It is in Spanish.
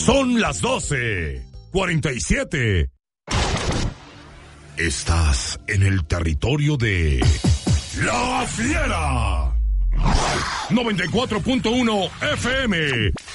Son las 12:47. Estás en el territorio de La Fiera. 94.1 FM.